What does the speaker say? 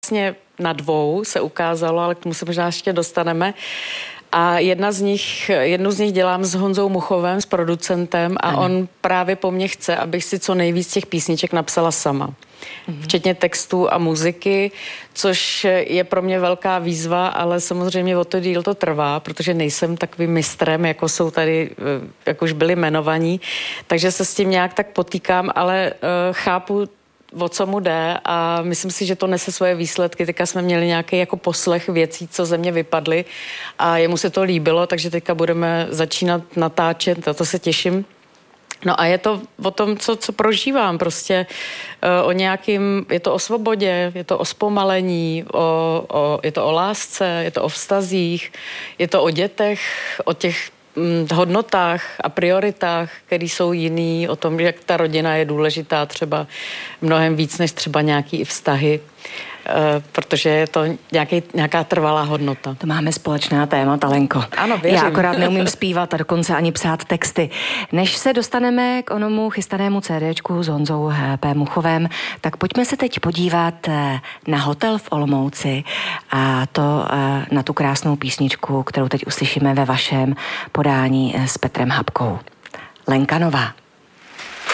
vlastně na 2 se ukázalo, ale k tomu se možná ještě dostaneme. A jednu z nich dělám s Honzou Muchovem, s producentem, a on právě po mně chce, abych si co nejvíc těch písniček napsala sama. Včetně textů a muziky, což je pro mě velká výzva, ale samozřejmě o to díl to trvá, protože nejsem takovým mistrem, jako jsou tady, jak už byli jmenovaní, takže se s tím nějak tak potýkám, ale chápu, o co mu jde, a myslím si, že to nese svoje výsledky. Teďka jsme měli nějaký jako poslech věcí, co ze mě vypadly, a jemu se to líbilo, takže teďka budeme začínat natáčet, a to se těším. No a je to o tom, co prožívám, prostě o nějakým, je to o svobodě, je to o zpomalení, je to o lásce, je to o vztazích, je to o dětech, o těch hodnotách a prioritách, které jsou jiný, o tom, jak ta rodina je důležitá třeba mnohem víc než třeba nějaký i vztahy, protože je to nějaká trvalá hodnota. To máme společná témata, Lenko. Ano, věřím. Já akorát neumím zpívat a dokonce ani psát texty. Než se dostaneme k onomu chystanému CDčku s Honzou P. Muchovem, tak pojďme se teď podívat na hotel v Olomouci, a to na tu krásnou písničku, kterou teď uslyšíme ve vašem podání s Petrem Habkou. Lenka Nová.